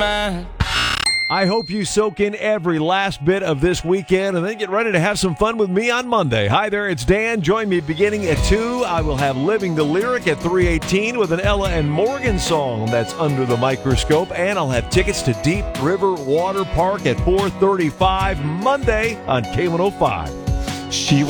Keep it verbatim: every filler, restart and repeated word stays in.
mine. I hope you soak in every last bit of this weekend and then get ready to have some fun with me on Monday. Hi there, it's Dan. Join me beginning at two. I will have Living the Lyric at three eighteen with an Ella and Morgan song that's Under the Microscope. And I'll have tickets to Deep River Water Park at four thirty-five Monday on K one oh five. She